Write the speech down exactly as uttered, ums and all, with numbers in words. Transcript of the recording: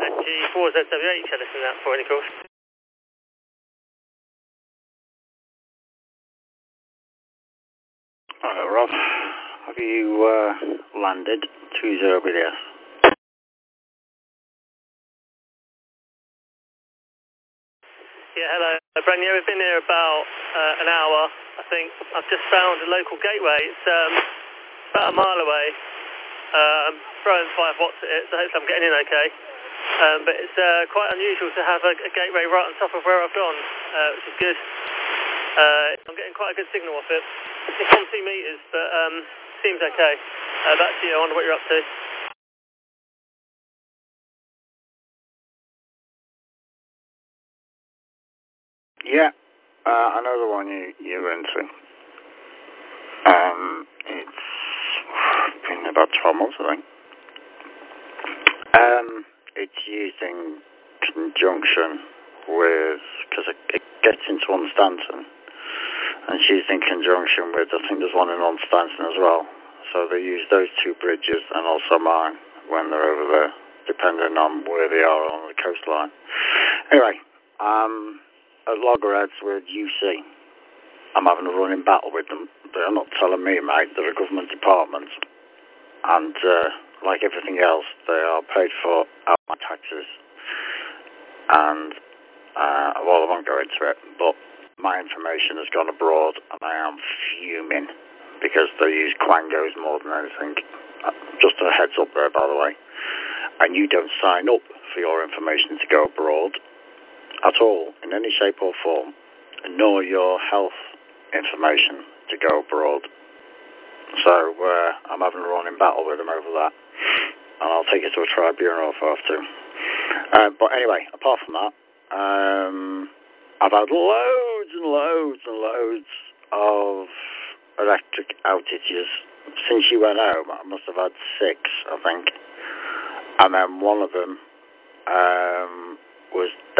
G four Z W H, I listen to that for any calls. Alright, Rob. Have you uh, landed two zero B D S? Yeah, hello. Brand new. We've been here about uh, an hour, I think. I've just found a local gateway. It's um, about a mile away. Uh, I'm throwing five watts at it, so hopefully I'm getting in okay. Um, but it's uh, quite unusual to have a, a gateway right on top of where I've gone, uh, which is good. Uh, I'm getting quite a good signal off it. It's on two metres, but um, seems okay. Uh, back to you. I wonder what you're up to. Yeah, uh, I know the one you, you're into. Um, it's been about twelve months, I think. Um, it's used in conjunction with, because it, it gets into Unstanton, and it's used in conjunction with, I think there's one in Unstanton as well. So they use those two bridges and also mine when they're over there, depending on where they are on the coastline. Anyway, um, at loggerheads with U C. I'm having a running battle with them. They're not telling me, mate. They're a government department. And uh, like everything else, they are paid for out of my taxes. And, uh, well, I won't go into it, but my information has gone abroad and I am fuming because they use quangos more than anything. Uh, just a heads up there, by the way. And you don't sign up for your information to go abroad at all, in any shape or form, nor your health information to go abroad. So uh, I'm having a running battle with them over that, and I'll take it to a tribunal if I have to. Uh, but anyway, apart from that, um, I've had loads and loads and loads of electric outages since you went home. I must have had six, I think, and then one of them um, was